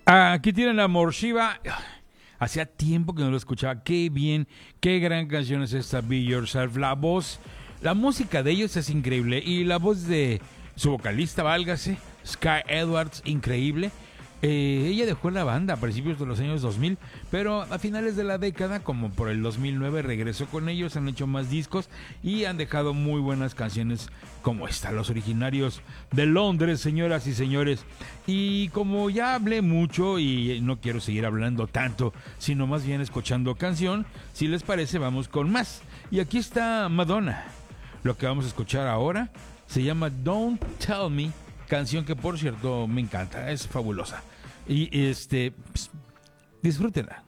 Aquí tienen a Morshiva. Hacía tiempo que no lo escuchaba. Qué bien, qué gran canción es esta, Be Yourself. La voz, la música de ellos es increíble. Y la voz de su vocalista, válgase, Sky Edwards, increíble. Ella dejó la banda a principios de los años 2000, pero a finales de la década, como por el 2009, regresó con ellos, han hecho más discos y han dejado muy buenas canciones como esta, los originarios de Londres, señoras y señores. Y como ya hablé mucho y no quiero seguir hablando tanto, sino más bien escuchando canción, si les parece vamos con más. Y aquí está Madonna. Lo que vamos a escuchar ahora se llama Don't Tell Me, canción que por cierto me encanta, es fabulosa. Y disfrútenla.